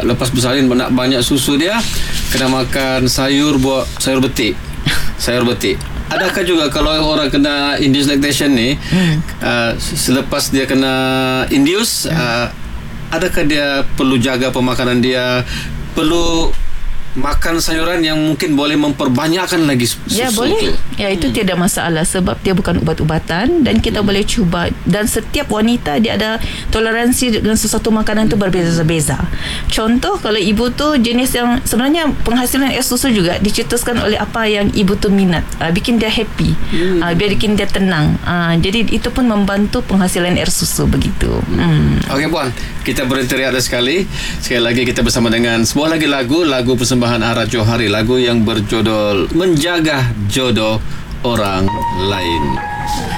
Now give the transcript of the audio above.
lepas bersalin nak banyak susu dia, kena makan sayur betik. Sayur betik. Adakah juga kalau orang kena induced lactation ni, selepas dia kena induce, adakah dia perlu jaga pemakanan dia, perlu makan sayuran yang mungkin boleh memperbanyakkan lagi susu? Ya, boleh. Ya, itu tidak masalah sebab dia bukan ubat-ubatan dan kita boleh cuba, dan setiap wanita dia ada toleransi dengan sesuatu makanan tu berbeza-beza. Contoh, kalau ibu tu jenis yang sebenarnya penghasilan air susu juga dicetuskan oleh apa yang ibu tu minat, bikin dia happy, bikin dia tenang. Jadi itu pun membantu penghasilan air susu begitu. Okey puan, kita berhenti rehat sekali lagi kita bersama dengan sebuah lagi lagu persembahan Ara Johari, lagu yang berjudul Menjaga Jodoh Orang Lain.